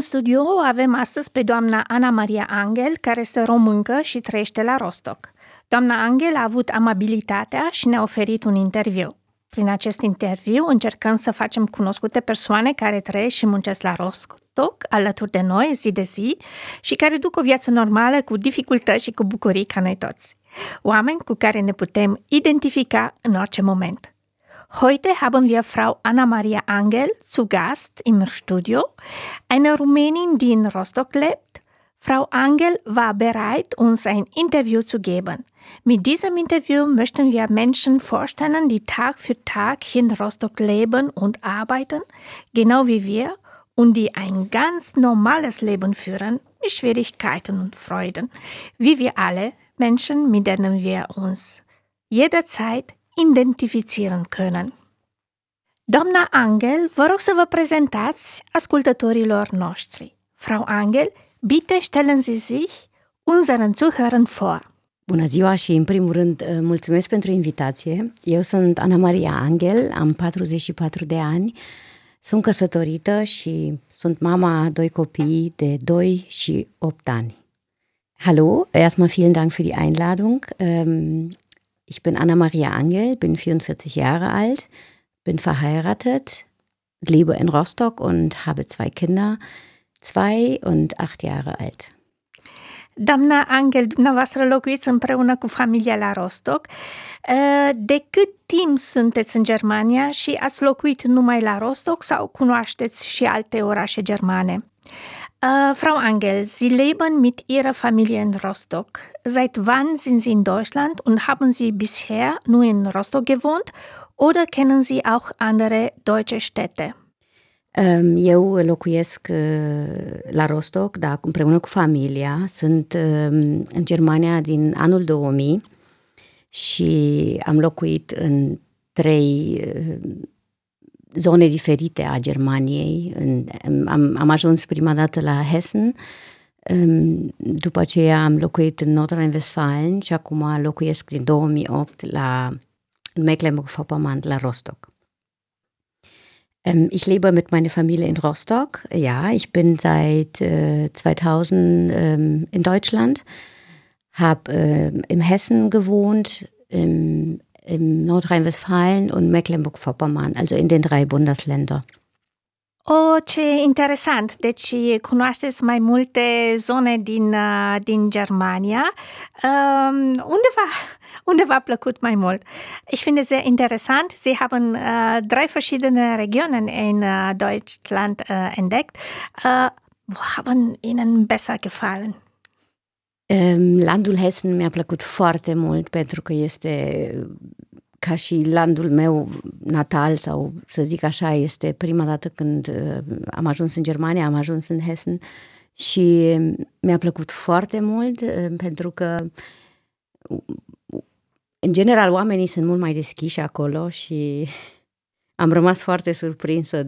studio o avem astăzi pe doamna Ana Maria Angel, care este româncă și trăiește la Rostock. Doamna Angel a avut amabilitatea și ne-a oferit un interviu. Prin acest interviu încercăm să facem cunoscute persoane care trăiesc și muncesc la Rostock, alături de noi, zi de zi, și care duc o viață normală cu dificultăți și cu bucurii ca noi toți. Oameni cu care ne putem identifica în orice moment. Heute haben wir Frau Anna Maria Angel zu Gast im Studio, eine Rumänin, die in Rostock lebt. Frau Angel war bereit, uns ein Interview zu geben. Mit diesem Interview möchten wir Menschen vorstellen, die Tag für Tag hier in Rostock leben und arbeiten, genau wie wir, und die ein ganz normales Leben führen, mit Schwierigkeiten und Freuden, wie wir alle Menschen, mit denen wir uns jederzeit identifizieren können. Doamna Angel, vă rog să vă prezentați ascultătorilor noștri. Frau Angel, bitte stellen Sie sich unseren Zuhörern vor. Bună ziua și, în primul rând, mulțumesc pentru invitație. Eu sunt Ana Maria Angel, am 44 de ani, sunt căsătorită și sunt mama a 2 copii de 2 și 8 ani. Hallo, erstmal vielen Dank für die Einladung. Ich bin Anna Maria Angel, bin 44 Jahre alt, bin verheiratet, lebe in Rostock und habe 2 Kinder, 2 und 8 Jahre alt. Doamna Angel, dumneavoastră locuiți împreună cu familia la Rostock. De cât timp sunteți în Germania și ați locuit numai la Rostock sau cunoașteți și alte orașe germane? Frau Angel, Sie leben mit Ihrer Familie in Rostock. Seit wann sind Sie in Deutschland und haben Sie bisher nur in Rostock gewohnt oder kennen Sie auch andere deutsche Städte? Eu locuiesc la Rostock, da, împreună cu familia. Sunt în Germania din anul 2000 și am locuit în 3 zone diferite a Germaniei. Am ajuns prima dată la Hessen, după aceea am locuit în Nordrhein-Westfalen și acum locuiesc din 2008 la Mecklenburg-Vorpommern, la Rostock. Ich lebe mit meiner Familie in Rostock. Ja, ich bin seit 2000 in Deutschland, habe in Hessen gewohnt, in Nordrhein-Westfalen und Mecklenburg-Vorpommern, also in den 3 Bundesländer. Ce interesant! Deci cunoașteți mai multe zone din Germania. Unde v-a plăcut mai mult? Ich finde sehr interessant, Sie haben 3 verschiedene Regionen in Deutschland entdeckt. Wo haben Ihnen besser gefallen? Landul Hessen mi-a plăcut foarte mult pentru că este ca și landul meu natal, sau să zic așa, este prima dată când am ajuns în Germania, am ajuns în Hessen și mi-a plăcut foarte mult pentru că în general oamenii sunt mult mai deschiși acolo și am rămas foarte surprinsă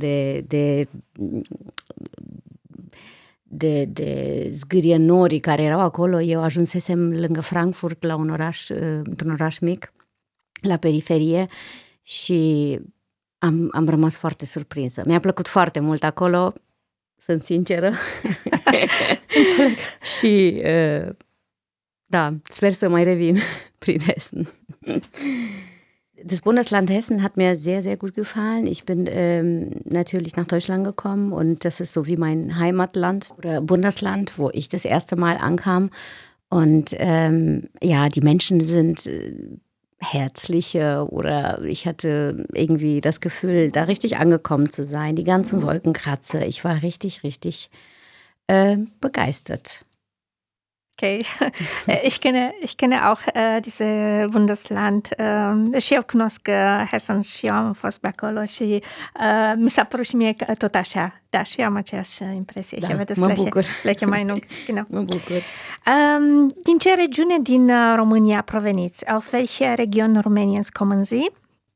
de zgârienorii care erau acolo. Eu ajunsesem lângă Frankfurt, la într-un oraș mic, la periferie, și am rămas foarte surprinsă. Mi-a plăcut foarte mult acolo, sunt sinceră. Înțeleg. Și da, sper să mai revin prin Hessen. Das Bundesland Hessen hat mir sehr, sehr gut gefallen. Ich bin natürlich nach Deutschland gekommen und das ist so wie mein Heimatland oder Bundesland, wo ich das erste Mal ankam. Und ja, die Menschen sind herzlicher, oder ich hatte irgendwie das Gefühl, da richtig angekommen zu sein. Die ganzen Wolkenkratzer. Ich war richtig, richtig begeistert. Okay, ich kenne auch dieses Bundesland și eu cunosc Hessen și eu am fost pe acolo și mi s-a părut și mie tot așa. Da, și eu am aceeași impresie. Da, și vedeți, mă bucur. Leche mai lung. Genau. Mă bucur. Din ce regiune din România proveniți? Auf welche Region Rumäniens kommen Sie?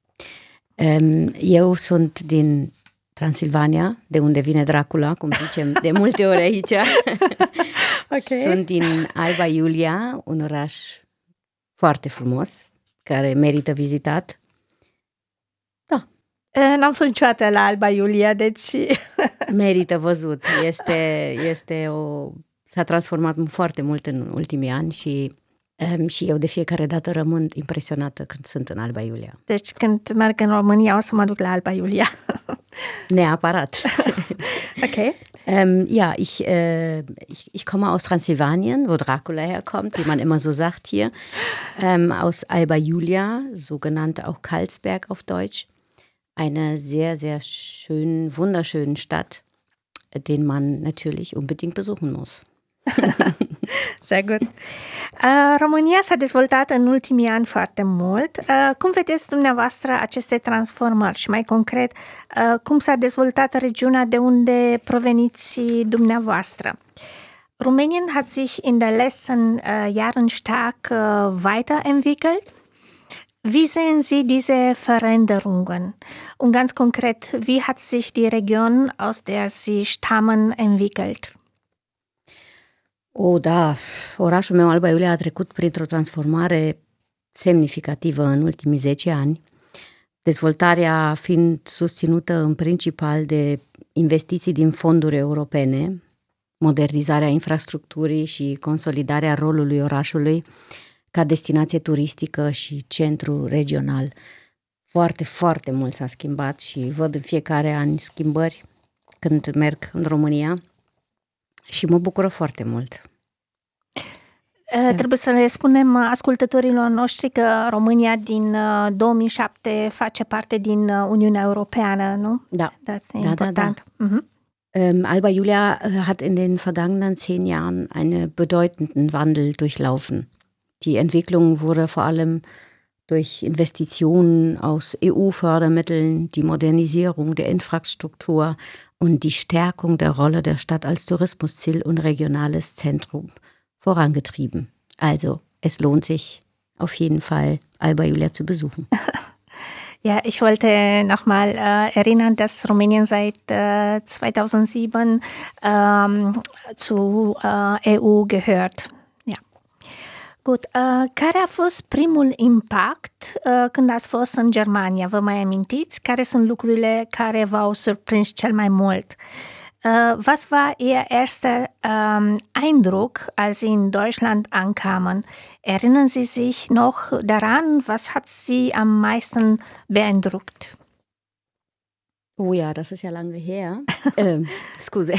Eu sunt din Transilvania, de unde vine Dracula, cum zicem de multe ori aici. Okay. Sunt din Alba Iulia, un oraș foarte frumos, care merită vizitat. Da. N-am fost niciodată la Alba Iulia, deci... Merită văzut. S-a transformat foarte mult în ultimii ani și eu de fiecare dată rămân impresionată când sunt în Alba Iulia. Deci când merg în România o să mă duc la Alba Iulia. Neapărat. Okay. Ja, ich komme aus Transsilvanien, wo Dracula herkommt, wie man immer so sagt hier. Aus Alba Iulia, so genannt auch Karlsberg auf Deutsch. Eine sehr, sehr wunderschöne Stadt, den man natürlich unbedingt besuchen muss. Sehr gut. România s-a dezvoltat în ultimii ani foarte mult. Cum vedeți dumneavoastră aceste transformări și mai concret, cum s-a dezvoltat regiunea de unde proveniți dumneavoastră? Rumänien hat sich in den letzten Jahren stark weiterentwickelt. Wie sehen Sie diese Veränderungen? Und ganz konkret, wie hat sich die Region, aus der Sie stammen, entwickelt? Da, orașul meu, Alba Iulia, a trecut printr-o transformare semnificativă în ultimii 10 ani, dezvoltarea fiind susținută în principal de investiții din fonduri europene, modernizarea infrastructurii și consolidarea rolului orașului ca destinație turistică și centru regional. Foarte, foarte mult s-a schimbat și văd în fiecare an schimbări când merg în România și mă bucură foarte mult. Trebuie să le spunem ascultătorilor noștri că România din 2007 face parte din Uniunea Europeană, nu? Da. Das ist important. Da. Alba Iulia hat in den vergangenen 10 Jahren einen bedeutenden Wandel durchlaufen. Die Entwicklung wurde vor allem durch Investitionen aus EU-Fördermitteln, die Modernisierung der Infrastruktur und die Stärkung der Rolle der Stadt als Tourismusziel und regionales Zentrum vorangetrieben. Also, es lohnt sich auf jeden Fall, Alba Iulia zu besuchen. Ja, ich wollte nochmal erinnern, dass Rumänien seit 2007 zur EU gehört. Ja. Gut, care a fost primul impact când ați fost în Germania? Vă mai amintiți? Care sunt lucrurile care v-au surprins cel mai mult? Was war Ihr erster Eindruck, als Sie in Deutschland ankamen? Erinnern Sie sich noch daran? Was hat Sie am meisten beeindruckt? Oh ja, das ist ja lange her. Scuze.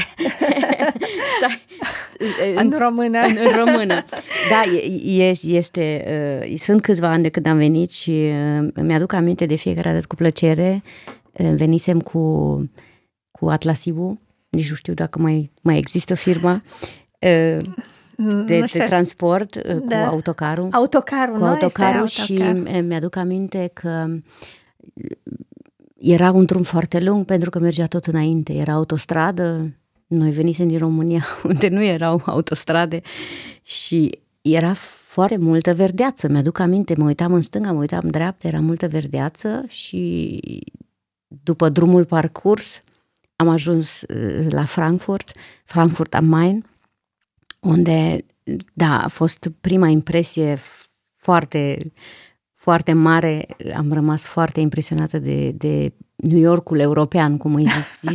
În română. În română. Da, sunt câțiva ani de când am venit și mi-aduc aminte de fiecare dată cu plăcere. Venisem cu Atlasibu. Nici nu știu dacă mai există firma de transport cu autocarul. Autocarul și mi-aduc aminte că era un drum foarte lung pentru că mergea tot înainte. Era autostradă, noi venisem din România unde nu erau autostrade și era foarte multă verdeață. Mi-aduc aminte, mă uitam în stânga, mă uitam în dreapta, era multă verdeață și după drumul parcurs am ajuns la Frankfurt am Main, unde, da, a fost prima impresie foarte, foarte mare. Am rămas foarte impresionată de New Yorkul european, cum îi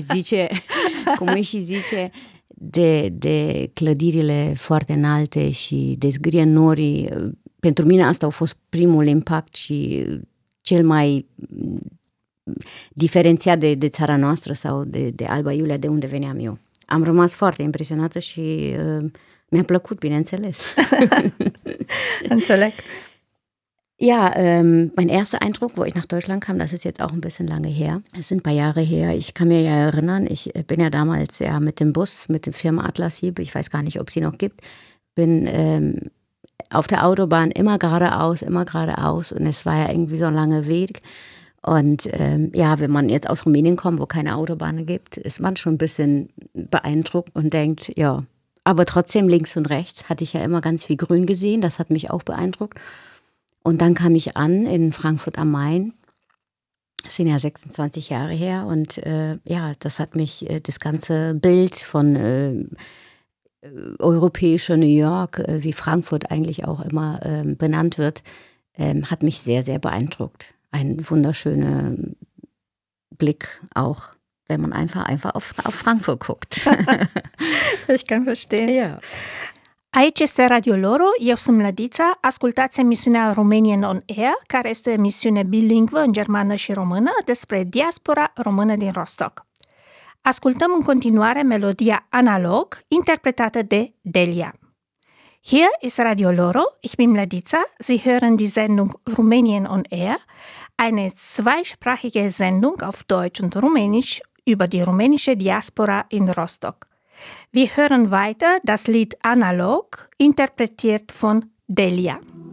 zice, de clădirile foarte înalte și de zgârie norii. Pentru mine asta a fost primul impact și cel mai diferențiat de țara noastră sau de Alba Iulia, de unde veneam eu. Am rămas foarte impresionată și mi-a plăcut, bineînțeles. Înțeleg. Ja, mein erster Eindruck, wo ich nach Deutschland kam, das ist jetzt auch ein bisschen lange her. Es sind ein paar Jahre her. Ich kann mir ja erinnern, ich bin ja damals mit dem Bus, mit der Firma Atlashieb, ich weiß gar nicht, ob sie noch gibt, bin auf der Autobahn immer geradeaus und es war ja irgendwie so ein langer Weg. Und ja, wenn man jetzt aus Rumänien kommt, wo keine Autobahnen gibt, ist man schon ein bisschen beeindruckt und denkt, ja, aber trotzdem links und rechts hatte ich ja immer ganz viel Grün gesehen, das hat mich auch beeindruckt. Und dann kam ich an in Frankfurt am Main, das sind ja 26 Jahre her und ja, das hat mich, das ganze Bild von europäischer New York, wie Frankfurt eigentlich auch immer benannt wird, hat mich sehr, sehr beeindruckt. Ein wunderschöner Blick auch, wenn man einfach auf Frankfurt guckt. Ich can verstehen. Ja. Aici este Radio Loro, eu sunt Mlădița, ascultați emisiunea Romanian on Air, care este o emisiune bilingvă în germană și română despre diaspora română din Rostock. Ascultăm în continuare melodia Analog, interpretată de Delia. Hier ist Radio Loro, ich bin Mlădița, Sie hören die Sendung Rumänien on Air, eine zweisprachige Sendung auf Deutsch und Rumänisch über die rumänische Diaspora in Rostock. Wir hören weiter das Lied Analog, interpretiert von Delia.